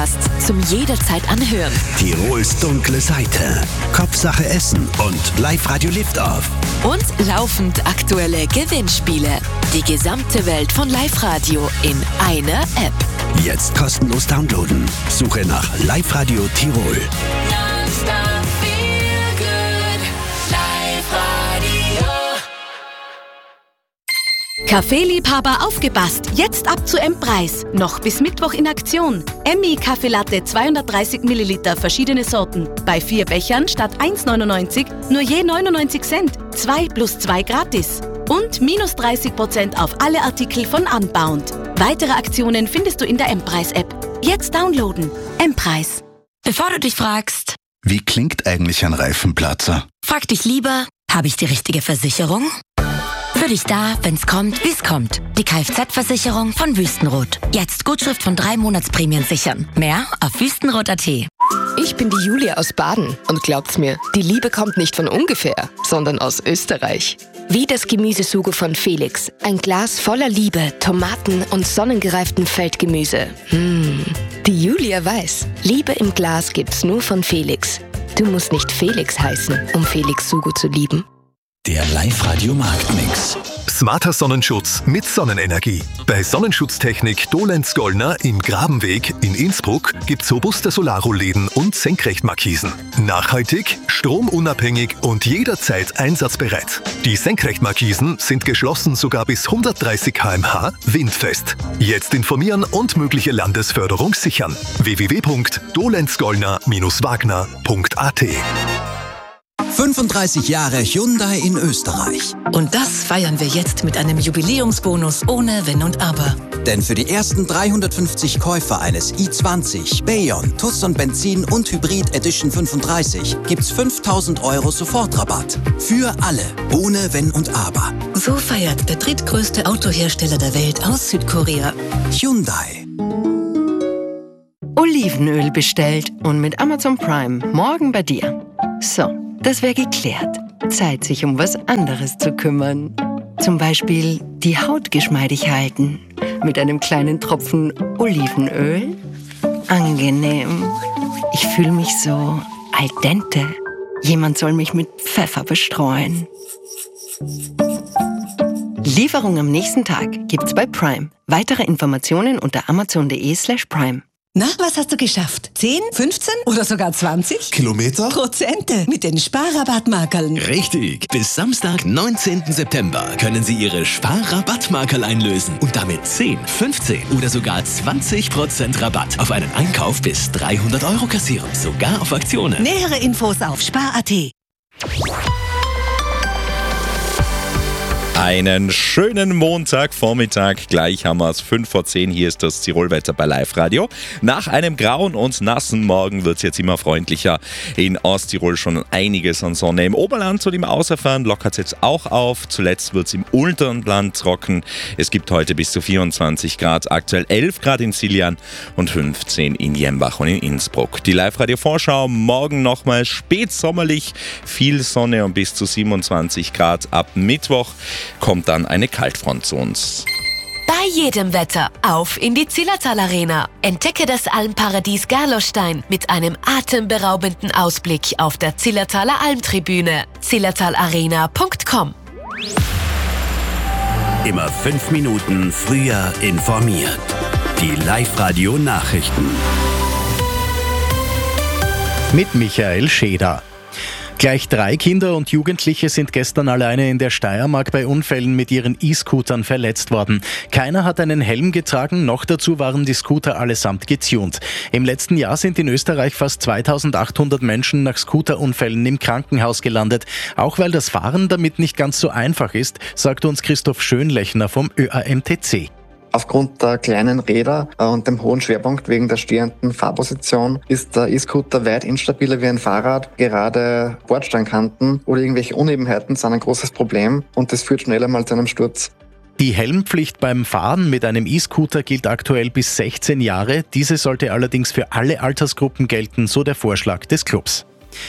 Podcast zum jederzeit anhören. Tirols dunkle Seite, Kopfsache Essen und Live-Radio Lift-Off. Und laufend aktuelle Gewinnspiele. Die gesamte Welt von Live-Radio in einer App. Jetzt kostenlos downloaden. Suche nach Live-Radio Tirol. Kaffeeliebhaber aufgepasst, jetzt ab zu M-Preis. Noch bis Mittwoch in Aktion. Emmy Kaffeelatte 230 Milliliter, verschiedene Sorten. Bei 4 Bechern statt 1,99 nur je 99 Cent. 2 plus 2 gratis. Und minus 30% auf alle Artikel von Unbound. Weitere Aktionen findest du in der M-Preis-App. Jetzt downloaden. M-Preis. Bevor du dich fragst, Wie klingt eigentlich ein Reifenplatzer? frag dich lieber, habe ich die richtige Versicherung? Für dich da, wenn's kommt, wie's kommt. Die Kfz-Versicherung von Wüstenrot. Jetzt Gutschrift von 3 Monatsprämien sichern. Mehr auf wüstenrot.at. Ich bin die Julia aus Baden und glaubt's mir, die Liebe kommt nicht von ungefähr, sondern aus Österreich. Wie das Gemüsesugo von Felix. Ein Glas voller Liebe, Tomaten und sonnengereiftem Feldgemüse. Die Julia weiß, Liebe im Glas gibt's nur von Felix. Du musst nicht Felix heißen, um Felix Sugo zu lieben. Der Live-Radio Marktmix. Smarter Sonnenschutz mit Sonnenenergie. Bei Sonnenschutztechnik Dolenz-Gollner im Grabenweg in Innsbruck gibt's robuste Solarrollläden und Senkrechtmarkisen. Nachhaltig, stromunabhängig und jederzeit einsatzbereit. Die Senkrechtmarkisen sind geschlossen sogar bis 130 km/h windfest. Jetzt informieren und mögliche Landesförderung sichern. www.dolenzgollner-wagner.at 35 Jahre Hyundai in Österreich. Und das feiern wir jetzt mit einem Jubiläumsbonus ohne Wenn und Aber. Denn für die ersten 350 Käufer eines i20, Bayon, Tucson Benzin und Hybrid Edition 35 gibt's 5.000 € Sofortrabatt. Für alle, ohne Wenn und Aber. So feiert der drittgrößte Autohersteller der Welt aus Südkorea. Hyundai. Olivenöl bestellt und mit Amazon Prime morgen bei dir. So, das wäre geklärt. Zeit, sich um was anderes zu kümmern. Zum Beispiel die Haut geschmeidig halten. Mit einem kleinen Tropfen Olivenöl. Angenehm. Ich fühle mich so al dente. Jemand soll mich mit Pfeffer bestreuen. Lieferung am nächsten Tag gibt's bei Prime. Weitere Informationen unter amazon.de/prime. Na, was hast du geschafft? 10, 15 oder sogar 20? Kilometer? Prozente mit den Sparrabattmarkerln. Richtig. Bis Samstag, 19. September können Sie Ihre Sparrabattmarkerl einlösen und damit 10, 15 oder sogar 20% Rabatt auf einen Einkauf bis 300 € kassieren. Sogar auf Aktionen. Nähere Infos auf spar.at. Einen schönen Montagvormittag. Gleich haben wir es 5:10. Hier ist das Tirolwetter bei Live-Radio. Nach einem grauen und nassen Morgen wird es jetzt immer freundlicher. In Osttirol schon einiges an Sonne. Im Oberland und im Außerfern lockert es jetzt auch auf. Zuletzt wird es im unteren Land trocken. Es gibt heute bis zu 24 Grad. Aktuell 11 Grad in Siljan und 15 in Jembach und in Innsbruck. Die Live-Radio-Vorschau morgen nochmal spätsommerlich. Viel Sonne und bis zu 27 Grad. Ab Mittwoch kommt dann eine Kaltfront zu uns. Bei jedem Wetter auf in die Zillertal Arena. Entdecke das Almparadies Gerlostein mit einem atemberaubenden Ausblick auf der Zillertaler Almtribüne. zillertalarena.com. Immer 5 Minuten früher informiert. Die Live-Radio Nachrichten. Mit Michael Scheder. Gleich 3 Kinder und Jugendliche sind gestern alleine in der Steiermark bei Unfällen mit ihren E-Scootern verletzt worden. Keiner hat einen Helm getragen, noch dazu waren die Scooter allesamt getunt. Im letzten Jahr sind in Österreich fast 2800 Menschen nach Scooterunfällen im Krankenhaus gelandet. Auch weil das Fahren damit nicht ganz so einfach ist, sagt uns Christoph Schönlechner vom ÖAMTC. Aufgrund der kleinen Räder und dem hohen Schwerpunkt wegen der stehenden Fahrposition ist der E-Scooter weit instabiler wie ein Fahrrad. Gerade Bordsteinkanten oder irgendwelche Unebenheiten sind ein großes Problem und das führt schneller mal zu einem Sturz. Die Helmpflicht beim Fahren mit einem E-Scooter gilt aktuell bis 16 Jahre. Diese sollte allerdings für alle Altersgruppen gelten, so der Vorschlag des Clubs.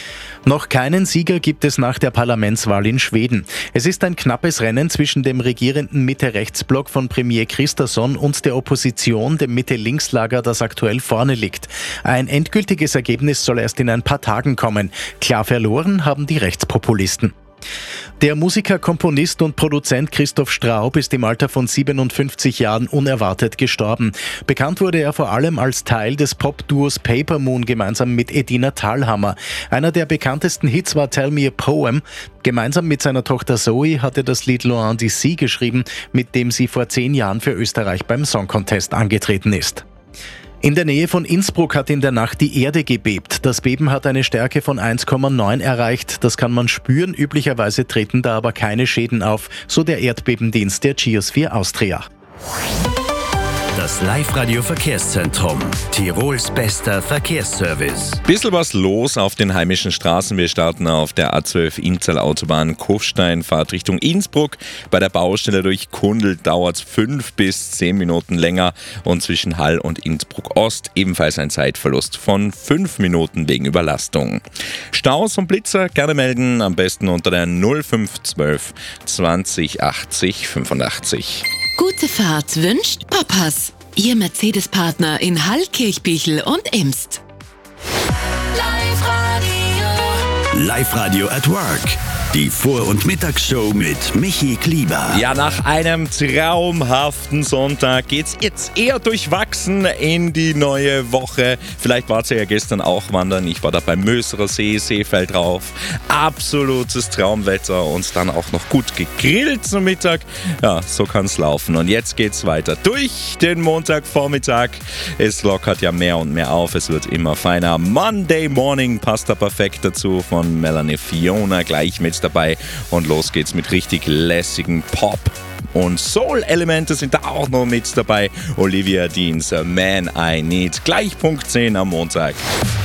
Noch keinen Sieger gibt es nach der Parlamentswahl in Schweden. Es ist ein knappes Rennen zwischen dem regierenden Mitte-Rechts-Block von Premier Kristersson und der Opposition, dem Mitte-Links-Lager, das aktuell vorne liegt. Ein endgültiges Ergebnis soll erst in ein paar Tagen kommen. Klar verloren haben die Rechtspopulisten. Der Musiker, Komponist und Produzent Christoph Straub ist im Alter von 57 Jahren unerwartet gestorben. Bekannt wurde er vor allem als Teil des Pop-Duos Paper Moon gemeinsam mit Edina Thalhammer. Einer der bekanntesten Hits war Tell Me a Poem. Gemeinsam mit seiner Tochter Zoe hat er das Lied Loin d'ici geschrieben, mit dem sie vor 10 Jahren für Österreich beim Song Contest angetreten ist. In der Nähe von Innsbruck hat in der Nacht die Erde gebebt. Das Beben hat eine Stärke von 1,9 erreicht. Das kann man spüren. Üblicherweise treten da aber keine Schäden auf, so der Erdbebendienst der Geosphere Austria. Das Live-Radio-Verkehrszentrum. Tirols bester Verkehrsservice. Bisschen was los auf den heimischen Straßen. Wir starten auf der A12 Innzell-Autobahn Kufstein, Fahrt Richtung Innsbruck. Bei der Baustelle durch Kundl dauert es 5 bis 10 Minuten länger. Und zwischen Hall und Innsbruck Ost ebenfalls ein Zeitverlust von 5 Minuten wegen Überlastung. Staus und Blitzer gerne melden, am besten unter der 0512 20 80 85. Gute Fahrt wünscht Papas. Ihr Mercedes-Partner in Hall, Kirchbichel und Imst. Live-Radio at Work. Die Vor- und Mittagsshow mit Michi Klieber. Ja, nach einem traumhaften Sonntag geht's jetzt eher durchwachsen in die neue Woche. Vielleicht wart ihr ja gestern auch wandern. Ich war da beim Möserer See, Seefeld drauf. Absolutes Traumwetter und dann auch noch gut gegrillt zum Mittag. Ja, so kann's laufen. Und jetzt geht's weiter durch den Montagvormittag. Es lockert ja mehr und mehr auf. Es wird immer feiner. Monday Morning passt da perfekt dazu von Melanie Fiona gleich mit dabei und los geht's mit richtig lässigen Pop. Und Soul-Elemente sind da auch noch mit dabei. Olivia Deans Man I Need. Gleich Punkt 10 am Montag.